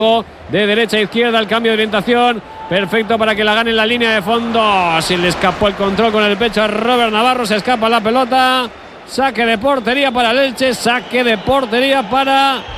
de derecha a izquierda, el cambio de orientación perfecto para que la gane en la línea de fondo. Se le escapó el control con el pecho a Robert Navarro, se escapa la pelota. Saque de portería para el Elche, saque de portería para